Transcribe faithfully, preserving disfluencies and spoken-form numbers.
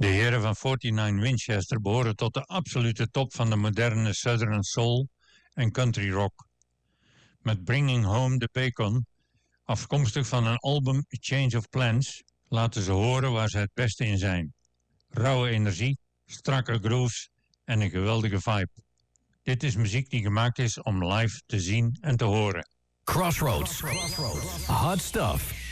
De heren van negenenveertig Winchester behoren tot de absolute top van de moderne Southern Soul en Country Rock. Met Bringing Home the Bacon, afkomstig van een album A Change of Plans, laten ze horen waar ze het beste in zijn. Rauwe energie, strakke grooves en een geweldige vibe. Dit is muziek die gemaakt is om live te zien en te horen. Crossroads. Crossroads. Hot stuff.